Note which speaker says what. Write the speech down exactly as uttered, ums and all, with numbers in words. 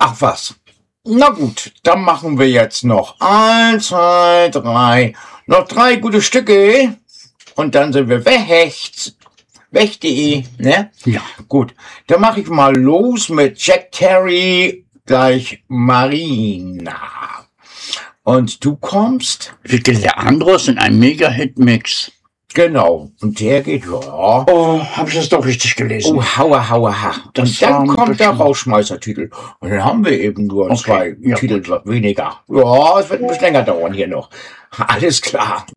Speaker 1: Ach was. Na gut, dann machen wir jetzt noch eins, zwei, drei. Noch drei gute Stücke. Und dann sind wir weg. Weg.de, ne?
Speaker 2: Ja.
Speaker 1: Gut, dann mache ich mal los mit Jack Terry gleich Marina. Und du kommst?
Speaker 2: Vicky Leandros in einem Mega-Hit-Mix.
Speaker 1: Genau. Und der geht, ja.
Speaker 2: Oh, habe ich das doch richtig gelesen?
Speaker 1: Oh, haua, haua, ha.
Speaker 2: Das
Speaker 1: Und dann
Speaker 2: war
Speaker 1: kommt der
Speaker 2: bestimmt-
Speaker 1: Rausschmeißertitel. Und dann haben wir eben nur
Speaker 2: Okay,
Speaker 1: zwei
Speaker 2: ja,
Speaker 1: Titel weniger. Ja, es wird ein bisschen länger dauern hier noch. Alles klar.